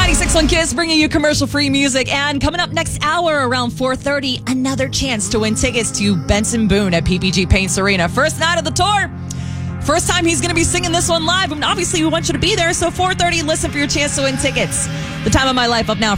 96.1 Kiss bringing you commercial-free music. And coming up next hour around 4:30, another chance to win tickets to Benson Boone at PPG Paints Arena. First night of the tour. First time he's going to be singing this one live. And obviously, we want you to be there. So 4:30, listen for your chance to win tickets. The Time of My Life up now.